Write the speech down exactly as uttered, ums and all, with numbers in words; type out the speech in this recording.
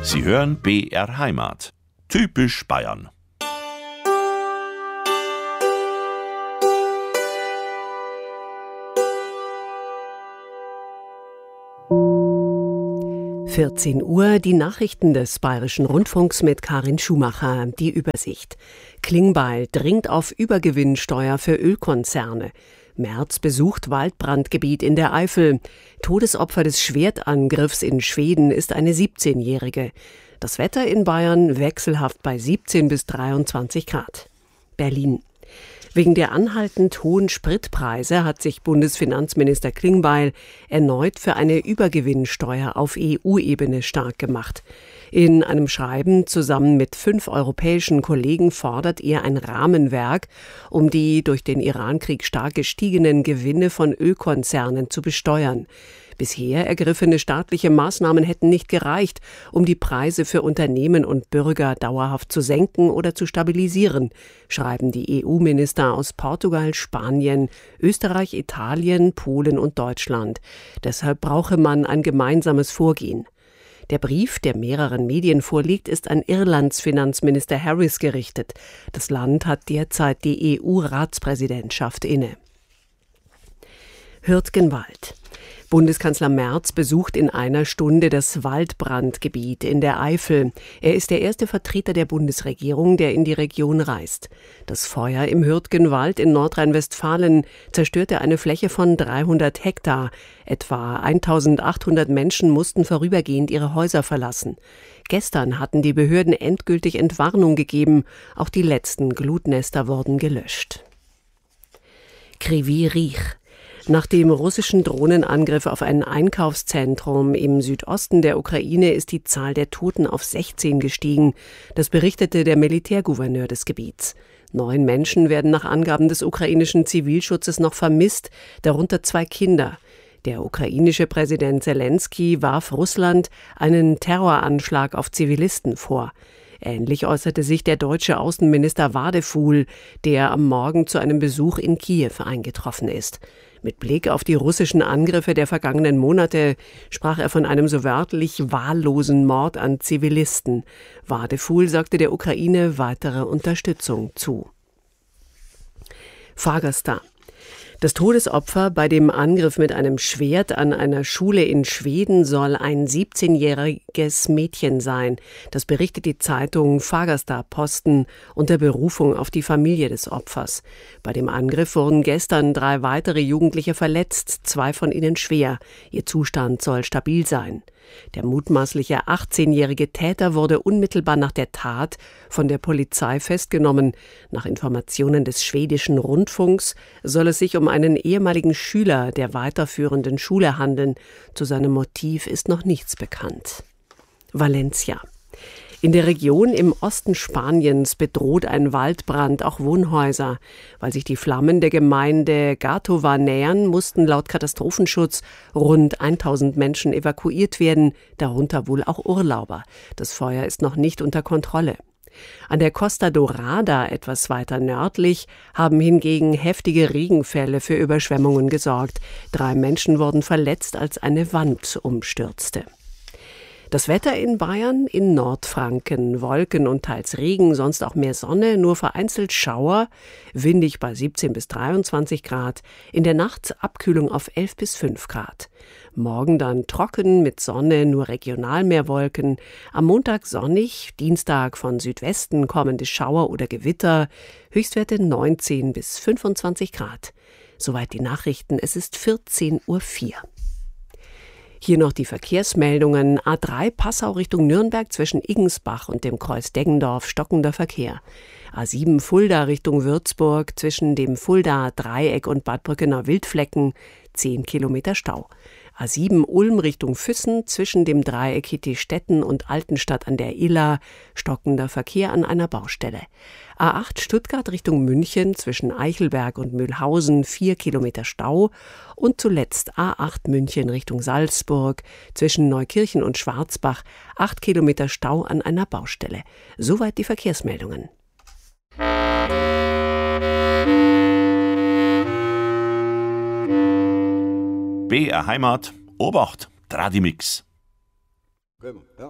Sie hören B R Heimat. Typisch Bayern. vierzehn Uhr, die Nachrichten des Bayerischen Rundfunks mit Karin Schumacher. Die Übersicht. Klingbeil dringt auf Übergewinnsteuer für Ölkonzerne. Merz besucht Waldbrandgebiet in der Eifel. Todesopfer des Schwertangriffs in Schweden ist eine siebzehnjährige. Das Wetter in Bayern wechselhaft bei siebzehn bis dreiundzwanzig Grad. Berlin. Wegen der anhaltend hohen Spritpreise hat sich Bundesfinanzminister Klingbeil erneut für eine Übergewinnsteuer auf E U-Ebene stark gemacht. In einem Schreiben zusammen mit fünf europäischen Kollegen fordert er ein Rahmenwerk, um die durch den Irankrieg stark gestiegenen Gewinne von Ölkonzernen zu besteuern. Bisher ergriffene staatliche Maßnahmen hätten nicht gereicht, um die Preise für Unternehmen und Bürger dauerhaft zu senken oder zu stabilisieren, schreiben die E U-Minister aus Portugal, Spanien, Österreich, Italien, Polen und Deutschland. Deshalb brauche man ein gemeinsames Vorgehen. Der Brief, der mehreren Medien vorliegt, ist an Irlands Finanzminister Harris gerichtet. Das Land hat derzeit die E U-Ratspräsidentschaft inne. Hürtgenwald. Bundeskanzler Merz besucht in einer Stunde das Waldbrandgebiet in der Eifel. Er ist der erste Vertreter der Bundesregierung, der in die Region reist. Das Feuer im Hürtgenwald in Nordrhein-Westfalen zerstörte eine Fläche von dreihundert Hektar. Etwa eintausendachthundert Menschen mussten vorübergehend ihre Häuser verlassen. Gestern hatten die Behörden endgültig Entwarnung gegeben. Auch die letzten Glutnester wurden gelöscht. Kryvyi Rih. Nach dem russischen Drohnenangriff auf ein Einkaufszentrum im Südosten der Ukraine ist die Zahl der Toten auf sechzehn gestiegen. Das berichtete der Militärgouverneur des Gebiets. Neun Menschen werden nach Angaben des ukrainischen Zivilschutzes noch vermisst, darunter zwei Kinder. Der ukrainische Präsident Selenskyj warf Russland einen Terroranschlag auf Zivilisten vor. Ähnlich äußerte sich der deutsche Außenminister Wadefuhl, der am Morgen zu einem Besuch in Kiew eingetroffen ist. Mit Blick auf die russischen Angriffe der vergangenen Monate sprach er von einem so wörtlich wahllosen Mord an Zivilisten. Wadefuhl sagte der Ukraine weitere Unterstützung zu. Fagersta. Das Todesopfer bei dem Angriff mit einem Schwert an einer Schule in Schweden soll ein siebzehnjähriges Mädchen sein. Das berichtet die Zeitung Fagersta-Posten unter Berufung auf die Familie des Opfers. Bei dem Angriff wurden gestern drei weitere Jugendliche verletzt, zwei von ihnen schwer. Ihr Zustand soll stabil sein. Der mutmaßliche achtzehnjährige Täter wurde unmittelbar nach der Tat von der Polizei festgenommen. Nach Informationen des schwedischen Rundfunks soll es sich um einen ehemaligen Schüler der weiterführenden Schule handeln. Zu seinem Motiv ist noch nichts bekannt. Valencia. In der Region im Osten Spaniens bedroht ein Waldbrand auch Wohnhäuser. Weil sich die Flammen der Gemeinde Gàtova nähern, mussten laut Katastrophenschutz rund tausend Menschen evakuiert werden, darunter wohl auch Urlauber. Das Feuer ist noch nicht unter Kontrolle. An der Costa Dorada, etwas weiter nördlich, haben hingegen heftige Regenfälle für Überschwemmungen gesorgt. Drei Menschen wurden verletzt, als eine Wand umstürzte. Das Wetter in Bayern, in Nordfranken, Wolken und teils Regen, sonst auch mehr Sonne, nur vereinzelt Schauer, windig bei siebzehn bis dreiundzwanzig Grad, in der Nacht Abkühlung auf elf bis fünf Grad. Morgen dann trocken mit Sonne, nur regional mehr Wolken, am Montag sonnig, Dienstag von Südwesten kommende Schauer oder Gewitter, Höchstwerte neunzehn bis fünfundzwanzig Grad. Soweit die Nachrichten, es ist vierzehn Uhr vier. Hier noch die Verkehrsmeldungen. A drei Passau Richtung Nürnberg zwischen Iggensbach und dem Kreuz Deggendorf stockender Verkehr. A sieben Fulda Richtung Würzburg zwischen dem Fuldaer Dreieck und Bad Brückener Wildflecken zehn Kilometer Stau. A sieben Ulm Richtung Füssen zwischen dem Dreieck Hittistetten und Altenstadt an der Iller stockender Verkehr an einer Baustelle. A acht Stuttgart Richtung München zwischen Eichelberg und Mühlhausen vier Kilometer Stau und zuletzt A acht München Richtung Salzburg zwischen Neukirchen und Schwarzbach acht Kilometer Stau an einer Baustelle. Soweit die Verkehrsmeldungen. B R Heimat, Obacht, Tradimix. Ja.